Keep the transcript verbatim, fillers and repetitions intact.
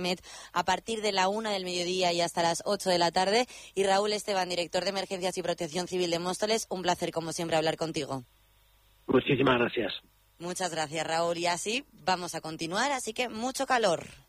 Met a partir de la una del mediodía y hasta las ocho de la tarde. Y Raúl Esteban, director de Emergencias y Protección Civil de Móstoles, un placer como siempre hablar contigo. Muchísimas gracias. Muchas gracias, Raúl. Y así vamos a continuar, así que mucho calor.